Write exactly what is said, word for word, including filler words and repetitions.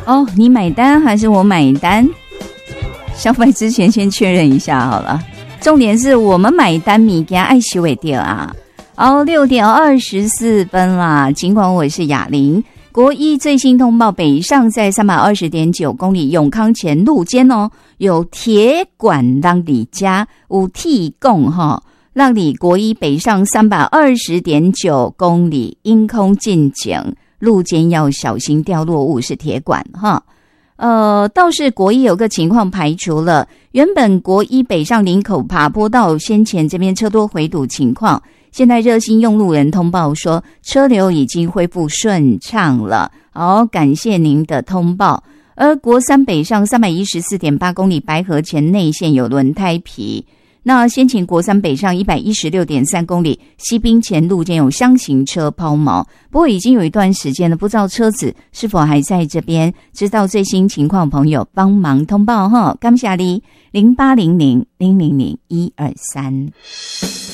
哦，你买单还是我买单？消费之前先确认一下好了。重点是我们买单米给爱惜尾掉啊！哦，六点二十四分啦。尽管我是雅玲，国一最新通报，北上在三百二十点九公里永康前路间哦，有铁管让你加有提供哈，让你国一北上三百二十点九公里因空进警，路间要小心掉落物，是铁管哈。呃，倒是国一有个情况排除了，原本国一北上林口爬坡道先前这边车多回堵情况，现在热心用路人通报说车流已经恢复顺畅了，好，感谢您的通报。而国三北上 三百一十四点八公里白河前内线有轮胎皮，那先前国三北上 一百一十六点三公里西滨前路间有箱型车抛锚，不过已经有一段时间了，不知道车子是否还在这边，知道最新情况朋友帮忙通报哈，感谢你零八零零零零零一二三。